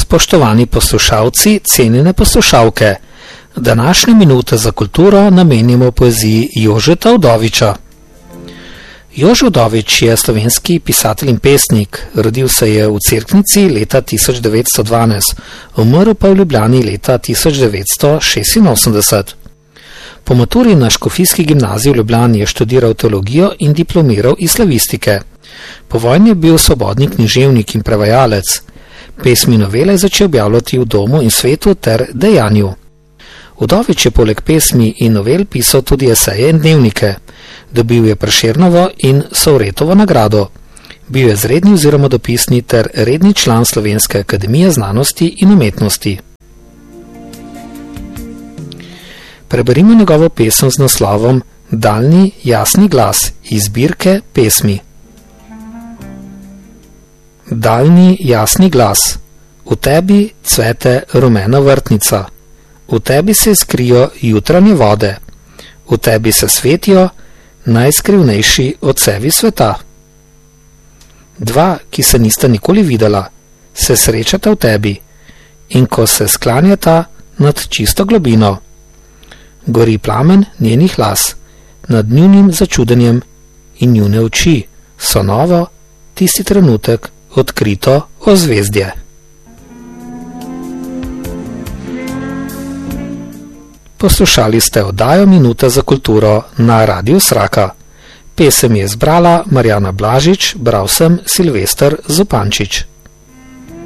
Spoštovani poslušalci, cenjene poslušalke, današnje minute za kulturo namenjamo poeziji Jožeta Udoviča. Jože Udovič je slovenski pisatelj in pesnik, rodil se je v Cerknici leta 1912, umrl pa v Ljubljani leta 1986. Po maturi na Škofijski gimnaziji v Ljubljani je študiral teologijo in diplomiral iz slavistike. Po vojni je bil svobodni književnik in prevajalec. Pesmi in novele je začel objavljati v Domu in Svetu ter Dejanju. Udovič je poleg pesmi in novel pisal tudi eseje in dnevnike. Dobil je Prešernovo in Sovretovo nagrado. Bil je izredni oziroma dopisni ter redni član Slovenske akademije znanosti in umetnosti. Preberimo njegovo pesem z naslovom Daljni jasni glas iz zbirke pesmi. Daljni jasni glas, v tebi cvete rumena vrtnica, v tebi se skrijo jutranje vode, v tebi se svetijo najskrivnejši odsevi sveta. Dva, ki se nista nikoli videla, se srečata v tebi in ko se sklanjata nad čisto globino, gori plamen njenih las, nad njunim začudenjem in njune oči so novo, tisti trenutek, odkrito ozvezdje. Poslušali ste oddajo Minuta za kulturo na Radiu Sraka. Pesem je zbrala Marjana Blažič, bral sem Silvester Zupančič.